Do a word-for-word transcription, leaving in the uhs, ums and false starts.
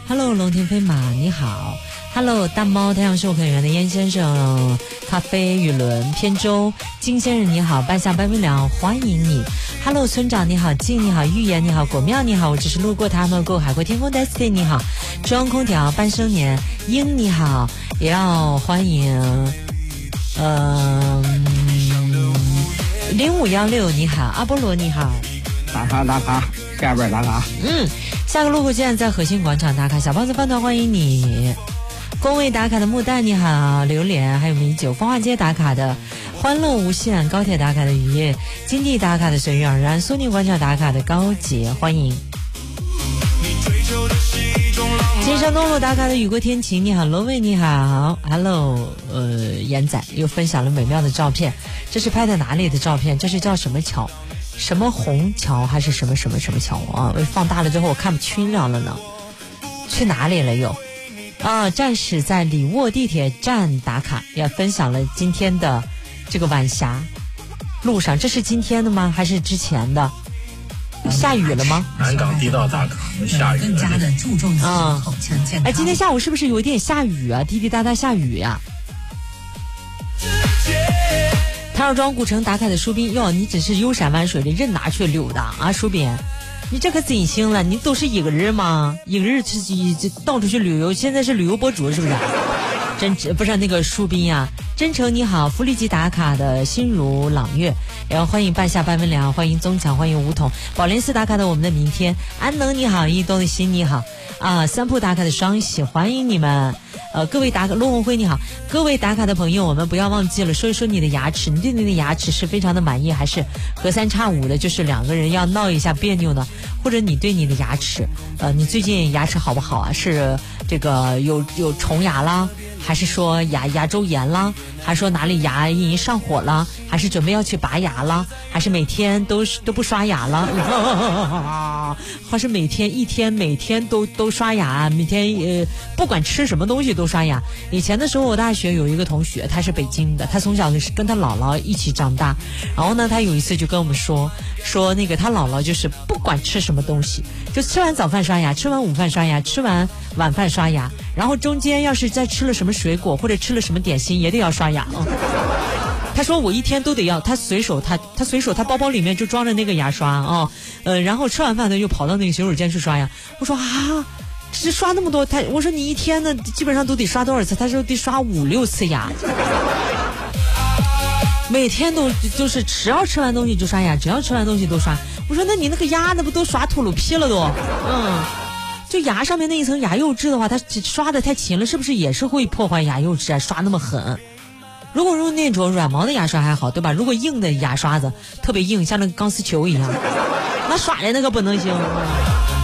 Hello 龙天飞马你好。Hello 大猫太阳是我可园的燕先生，咖啡雨轮扁舟金先生你好，半夏半明亮欢迎你。Hello 村长你好，静你好，预言你好，果妙你好，我只是路过他们过海阔天空 Destiny 你好，中央空调半生年英你好，也要欢迎呃零五幺六你好，阿波罗你好， 打卡打卡，下边打卡。 嗯，下个路口见，在核心广场打卡，小胖子饭团欢迎你。工位打卡的木蛋你好，榴莲还有米酒，风化街打卡的欢乐无限，高铁打卡的雨夜，金地打卡的随遇而安，苏宁广场打卡的高洁欢迎。金山东路打卡的雨过天晴你好，罗伟你好 ，Hello 呃严仔又分享了美妙的照片，这是拍的哪里的照片？这是叫什么桥？什么虹桥还是什么什么什么桥啊？放大了之后我看不清了了呢，去哪里了又？啊，战士在里沃地铁站打卡，也分享了今天的这个晚霞路上，这是今天的吗？还是之前的？下雨了吗？ 南港地道打卡，下雨了。更加的注重啊，哎，今天下午是不是有一点下雨啊？滴滴答答下雨呀、啊。唐尔庄古城打卡的舒斌，哟，你只是游山玩水的，人哪去溜达啊？舒斌，你这可真行了，你都是一个人吗？一个人自己到处去旅游，现在是旅游博主是不是？真不是那个舒斌呀、啊，真诚你好，福利机打卡的心如朗月，然后欢迎半夏半文良，欢迎宗强，欢迎梧桐，宝莲寺打卡的我们的明天，安能你好，一东的心你好啊，三铺打卡的双喜，欢迎你们。呃，各位打卡，陆红辉你好，各位打卡的朋友，我们不要忘记了说一说你的牙齿，你对你的牙齿是非常的满意，还是隔三差五的，就是两个人要闹一下别扭呢？或者你对你的牙齿，呃，你最近牙齿好不好啊？是这个有有虫牙啦，还是说牙牙周炎啦，还是说哪里牙龈上火了，还是准备要去拔牙了，还是每天都都不刷牙了，还是每天一天每天都都刷牙，每天呃不管吃什么东西都刷牙。以前的时候我大学有一个同学，他是北京的，他从小是跟他姥姥一起长大，然后呢他有一次就跟我们说说那个他姥姥就是不管吃什么东西，就吃完早饭刷牙，吃完午饭刷牙，吃完晚饭刷牙，然后中间要是再吃了什么水果或者吃了什么点心也得要刷牙。他说我一天都得要，他随手他他随手他包包里面就装着那个牙刷啊、哦，呃，然后吃完饭呢又跑到那个洗手间去刷牙。我说啊，这刷那么多，他我说你一天呢基本上都得刷多少次？他说得刷五六次牙，每天都就是只要吃完东西就刷牙，只要吃完东西都刷。我说那你那个牙那不都刷秃噜皮了都？嗯，就牙上面那一层牙釉质的话，它刷的太勤了，是不是也是会破坏牙釉质啊？刷那么狠。如果用那种软毛的牙刷还好，对吧？如果硬的牙刷子特别硬，像那个钢丝球一样，那刷的那个不能行。